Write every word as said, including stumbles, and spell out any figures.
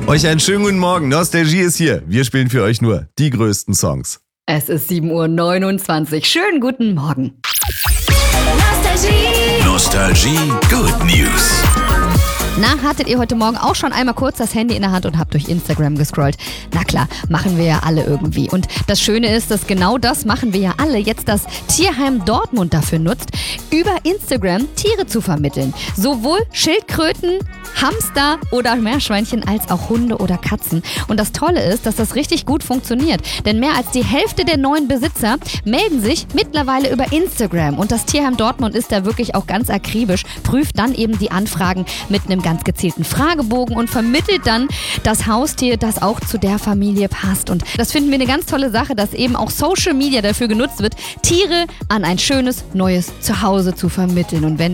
Euch einen schönen guten Morgen. Nostalgie ist hier. Wir spielen für euch nur die größten Songs. Es ist sieben Uhr neunundzwanzig. Schönen guten Morgen. Nostalgie. Nostalgie Good News. Na, hattet ihr heute Morgen auch schon einmal kurz das Handy in der Hand und habt durch Instagram gescrollt? Na klar, machen wir ja alle irgendwie. Und das Schöne ist, dass genau das machen wir ja alle. Jetzt das Tierheim Dortmund dafür nutzt, über Instagram Tiere zu vermitteln. Sowohl Schildkröten, Hamster oder Meerschweinchen als auch Hunde oder Katzen. Und das Tolle ist, dass das richtig gut funktioniert. Denn mehr als die Hälfte der neuen Besitzer melden sich mittlerweile über Instagram. Und das Tierheim Dortmund ist da wirklich auch ganz akribisch, prüft dann eben die Anfragen mit einem ganz gezielten Fragebogen und vermittelt dann das Haustier, das auch zu der Familie passt. Und das finden wir eine ganz tolle Sache, dass eben auch Social Media dafür genutzt wird, Tiere an ein schönes, neues Zuhause zu vermitteln. Und wenn